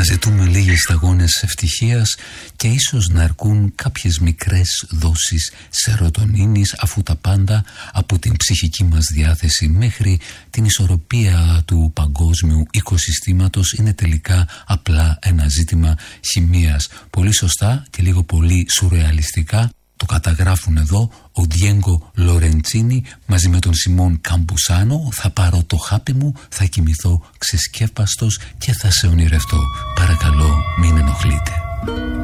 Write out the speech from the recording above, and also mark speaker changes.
Speaker 1: Αναζητούμε λίγες σταγόνες ευτυχίας και ίσως να αρκούν κάποιες μικρές δόσεις σερωτονίνης, αφού τα πάντα, από την ψυχική μας διάθεση μέχρι την ισορροπία του παγκόσμιου οικοσυστήματος, είναι τελικά απλά ένα ζήτημα χημείας. Πολύ σωστά και λίγο πολύ σουρεαλιστικά το καταγράφουν εδώ ο Ντιέγκο Λορεντσίνι μαζί με τον Σιμών Καμπουσάνο. Θα πάρω το χάπι μου, θα κοιμηθώ ξεσκέπαστος και θα σε ονειρευτώ. Παρακαλώ, μην ενοχλείτε.